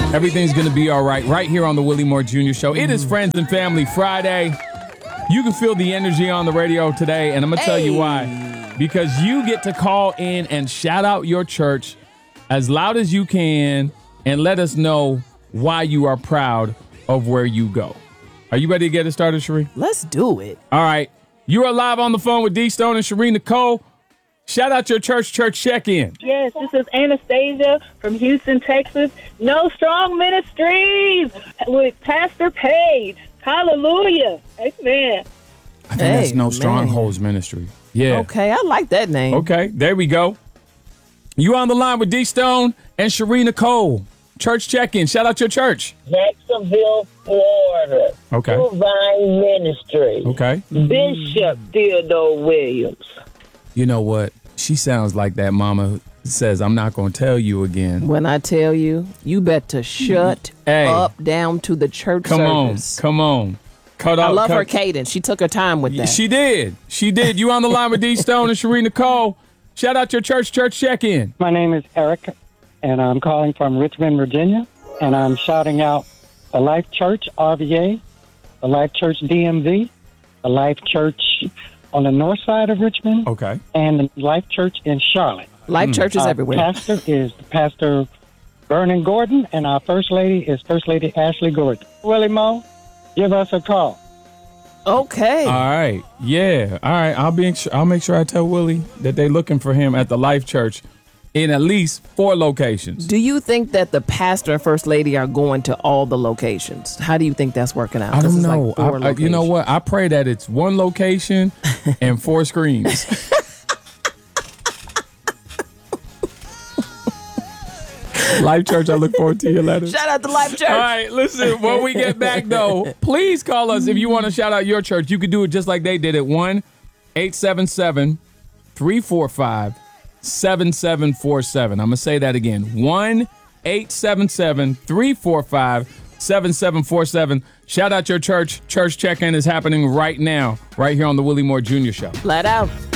Everything's going to be all right here on the Willie Moore Jr. Show. It is Friends and Family Friday. You can feel the energy on the radio today, and I'm going to tell you why. Because you get to call in and shout out your church as loud as you can and let us know why you are proud of where you go. Are you ready to get it started, Sheree? Let's do it. All right. You are live on the phone with D Stone and Sheree Nicole. Shout out your church check-in. Yes, this is Anastasia from Houston, Texas. No Strong Ministries with Pastor Page. Hallelujah. Amen. I think that's No Strongholds Ministry. Yeah. Okay, I like that name. Okay, there we go. You on the line with D Stone and Sheree Nicole. Church check-in. Shout out your church. Jacksonville, Florida. Okay. Divine Ministry. Okay. Bishop Theodore Williams. You know what? She sounds like that mama says, I'm not going to tell you again. When I tell you, you better shut up down to the church service. Come on. Cut I love her cadence. She took her time with that. She did. You on the line with D Stone and Sheree Nicole. Shout out your church check-in. My name is Eric, and I'm calling from Richmond, Virginia, and I'm shouting out the Life Church RVA, the Life Church DMV, the Life Church on the north side of Richmond, okay, and the Life Church in Charlotte. Life Church is everywhere. Pastor is Pastor Vernon Gordon, and our First Lady is First Lady Ashley Gordon. Willie Moe, give us a call. Okay. All right. Yeah. All right. I'll make sure I tell Willie that they're looking for him at the Life Church in at least 4 locations. Do you think that the pastor and first lady are going to all the locations? How do you think that's working out? I don't know. Like you know what? I pray that it's 1 location and 4 screens. Life Church, I look forward to your letters. Shout out to Life Church. All right, listen, when we get back, though, please call us if you want to shout out your church. You can do it just like they did at 1-877-345-7747. I'm going to say that again. 1-877-345-7747. Shout out your church. Church check-in is happening right now, right here on the Willie Moore Jr. Show. Flat out.